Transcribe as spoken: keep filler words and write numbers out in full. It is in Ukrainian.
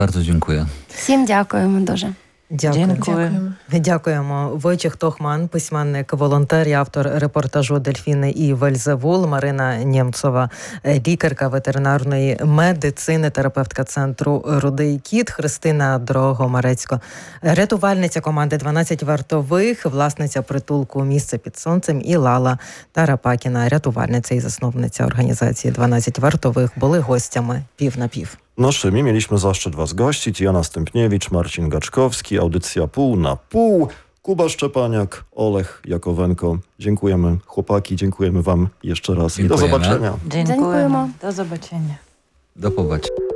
Bardzo dziękuję. Всім дякуємо дуже. Дякую. Дякуємо. Дякуємо. Войчех Тохман, письменник, волонтер і автор репортажу «Дельфіни і Вельзевул», Марина Нємцова, лікарка ветеринарної медицини, терапевтка центру «Рудий кіт», Христина Дрогомарецько, рятувальниця команди «дванадцять вартових», власниця притулку «Місце під сонцем», і Лала Тарапакіна, рятувальниця і засновниця організації «дванадцять вартових», були гостями «Пів на пів». Naszymi mieliśmy zaszczyt Was gościć. Jana Stępniewicz, Marcin Gaczkowski, audycja Pół na Pół, Kuba Szczepaniak, Olech Jakowenko. Dziękujemy chłopaki, dziękujemy Wam jeszcze raz Dziękujemy. i do zobaczenia. Dziękujemy. Dziękujemy. Do zobaczenia. Do popatrzenia.